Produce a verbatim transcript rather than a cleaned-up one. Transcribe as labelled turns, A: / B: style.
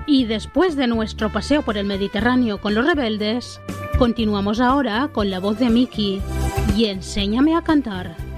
A: Y después de nuestro paseo por el Mediterráneo con los rebeldes, continuamos ahora con la voz de Miki y Enséñame a cantar.